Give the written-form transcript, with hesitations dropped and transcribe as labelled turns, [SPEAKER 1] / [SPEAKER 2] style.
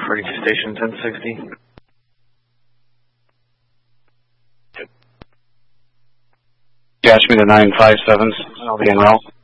[SPEAKER 1] Radio Station 1060.
[SPEAKER 2] Gash me the 957s. I'll be en route.